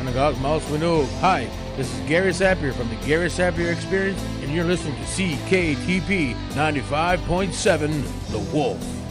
Synagogue Mouse Winnow. Hi, this is Gary Sapir from the Gary Sapir Experience, and you're listening to CKTP 95.7 The Wolf.